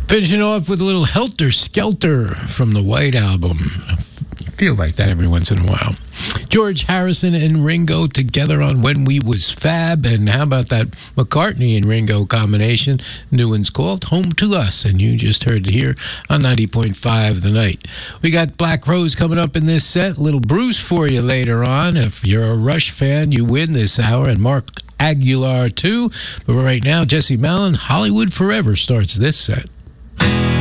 Finishing off with a little Helter Skelter from the White Album. Feel like that every once in a while. George Harrison and Ringo together on When We Was Fab. And how about that McCartney and Ringo combination? New one's called Home to Us. And you just heard it here on 90.5 The Night. We got Black Rose coming up in this set. Little Bruce for you later on. If you're a Rush fan, you win this hour. And Mark Aguilar too. But right now, Jesse Malin, Hollywood Forever starts this set.